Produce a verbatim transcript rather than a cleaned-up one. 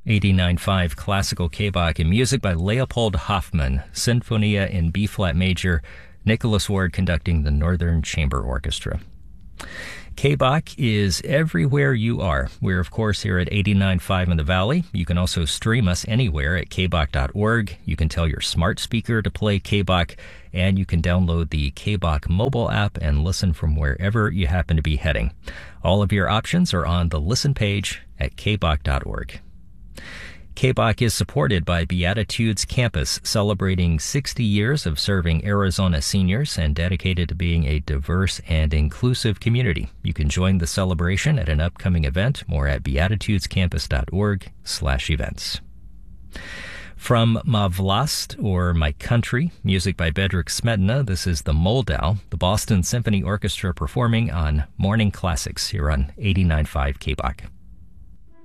eighty-nine point five Classical K-Bach and music by Leopold Hoffmann, Sinfonia in B-flat major, Nicholas Ward conducting the Northern Chamber Orchestra. K-Bach is everywhere you are. We're, of course, here at eighty-nine point five in the Valley. You can also stream us anywhere at k bach dot org. You can tell your smart speaker to play K-Bach, and you can download the K-Bach mobile app and listen from wherever you happen to be heading. All of your options are on the listen page at k bach dot org. K-Bach is supported by Beatitudes Campus, celebrating sixty years of serving Arizona seniors and dedicated to being a diverse and inclusive community. You can join the celebration at an upcoming event, more at beatitudes campus dot org slash events. From Ma Vlast, or My Country, music by Bedřich Smetana, this is the Moldau, the Boston Symphony Orchestra performing on Morning Classics here on eighty-nine point five K-Bach.